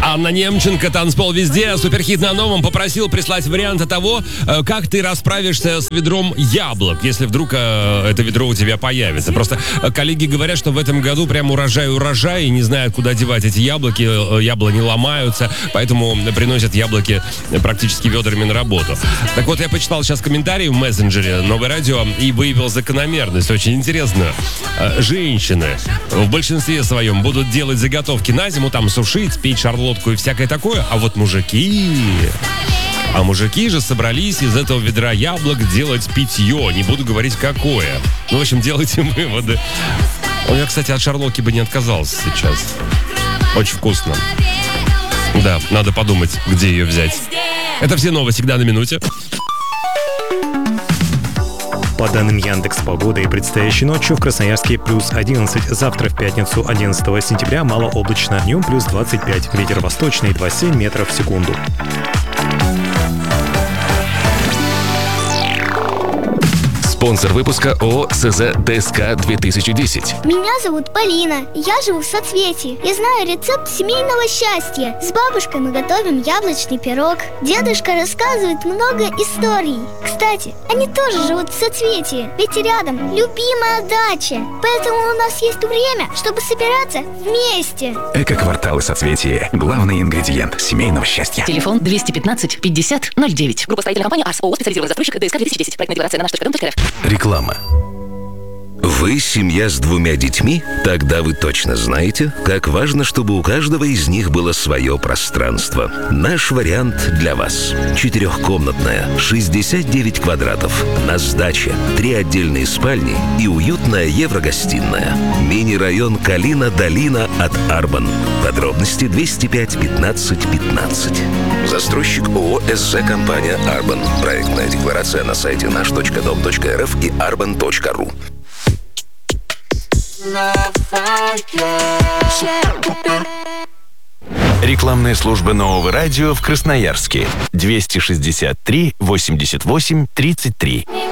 Анна Немченко, танцпол везде, суперхит на новом. Попросил прислать варианты того, как ты расправишься с ведром яблок, если вдруг это ведро у тебя появится. Просто коллеги говорят, что в этом году прям урожай, и не знают, куда девать эти яблоки. Яблони ломаются, поэтому приносят яблоки практически ведрами на работу. Так вот, я почитал сейчас комментарии в мессенджере «Новое радио» и выявил закономерность очень интересную. Женщины в большинстве своем будут делать заготовки на зиму, там сушить, печь шарлотку и всякое такое, а вот мужики же собрались из этого ведра яблок делать питье. Не буду говорить, какое. Ну, в общем, делайте выводы. Я, кстати, от шарлотки бы не отказался сейчас. Очень вкусно. Да, надо подумать, где ее взять. Это все новости, всегда на минуте. По данным Яндекс.Погоды, предстоящей ночью в Красноярске плюс 11, завтра в пятницу 11 сентября малооблачно, днем плюс 25, ветер восточный 2,7 метров в секунду. Спонсор выпуска ООО СЗ ДСК-2010. Меня зовут Полина, я живу в Соцветии. Я знаю рецепт семейного счастья. С бабушкой мы готовим яблочный пирог. Дедушка рассказывает много историй. Кстати, они тоже живут в Соцветии, ведь рядом любимая дача. Поэтому у нас есть время, чтобы собираться вместе. Эко-кварталы Соцветия. Главный ингредиент семейного счастья. Телефон 215 50 09. Группа строительной компании АРС. ООО «Специализированный застройщик ДСК-2010». Проектная декларация на наш.дом.рф. Реклама. Вы семья с 2 детьми? Тогда вы точно знаете, как важно, чтобы у каждого из них было свое пространство. Наш вариант для вас. 4-комнатная, 69 квадратов, на сдаче, 3 отдельные спальни и уютная еврогостиная. Мини-район Калина-Долина от Арбан. Подробности 205 15 15. Застройщик ООО СЗ компания Арбан. Проектная декларация на сайте наш.дом.рф и arban.ru. Рекламная служба Нового радио в Красноярске. 263 88 33.